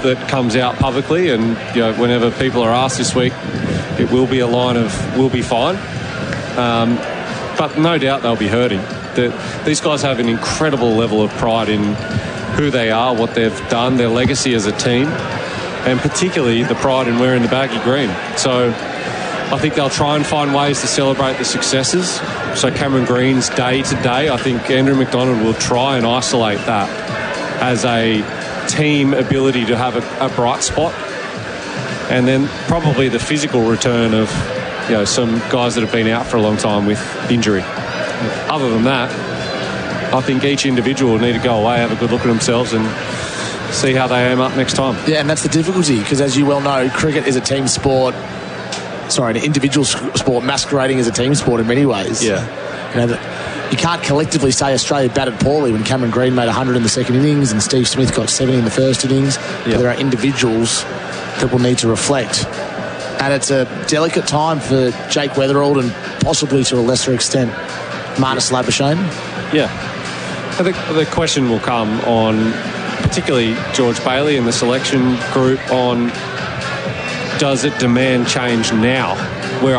that comes out publicly, and whenever people are asked this week, it will be a line of "we'll be fine." But no doubt they'll be hurting. These guys have an incredible level of pride in who they are, what they've done, their legacy as a team, and particularly the pride in wearing the baggy green. So I think they'll try and find ways to celebrate the successes. So Cameron Green's day to day, I think Andrew McDonald will try and isolate that as a team ability to have a bright spot. And then probably the physical return of some guys that have been out for a long time with injury. Other than that, I think each individual will need to go away, have a good look at themselves and see how they aim up next time. Yeah, and that's the difficulty, because as you well know, cricket is a team sport. Sorry, an individual sport masquerading as a team sport in many ways. Yeah. You can't collectively say Australia batted poorly when Cameron Green made 100 in the second innings and Steve Smith got 70 in the first innings. Yeah. There are individuals that will need to reflect. And it's a delicate time for Jake Weatherald and possibly to a lesser extent Marnus Labuschagne. Yeah. I think the question will come on particularly George Bailey and the selection group on, does it demand change now?